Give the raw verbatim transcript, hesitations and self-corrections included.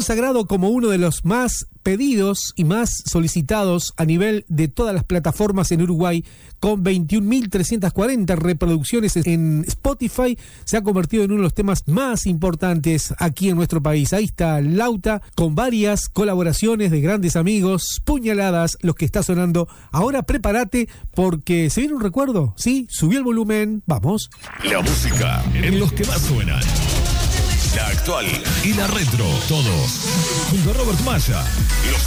consagrado como uno de los más pedidos y más solicitados a nivel de todas las plataformas en Uruguay, con veintiún mil trescientas cuarenta reproducciones en Spotify, se ha convertido en uno de los temas más importantes aquí en nuestro país. Ahí está Lauta, con varias colaboraciones de grandes amigos, Puñaladas, los que está sonando. Ahora prepárate, porque se viene un recuerdo, ¿sí? Subí el volumen, vamos. La música en los que más suenan. La actual y la retro, todos junto a Robert Maya, los